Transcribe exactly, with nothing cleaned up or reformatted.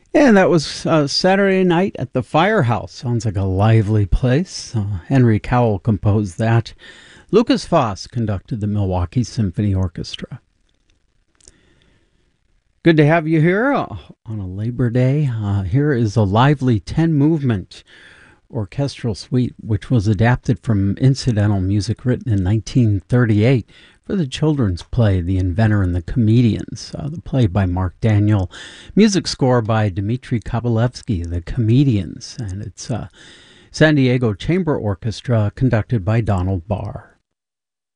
And that was uh, Saturday Night at the Firehouse. Sounds like a lively place. Uh, Henry Cowell composed that. Lucas Foss conducted the Milwaukee Symphony Orchestra. Good to have you here uh, on a Labor Day. Uh, here is a lively ten-movement orchestral suite, which was adapted from incidental music written in nineteen thirty-eight for the children's play The Inventor and the Comedians, uh, the play by Mark Daniel, music score by Dmitri Kabalevsky, The Comedians, and it's uh, San Diego Chamber Orchestra conducted by Donald Barr.